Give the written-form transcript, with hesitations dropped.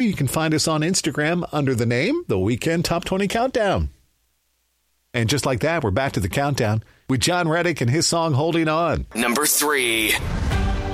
You can find us on Instagram under the name The Weekend Top 20 Countdown. And just like that, we're back to the countdown with John Reddick and his song Holding On. Number 3.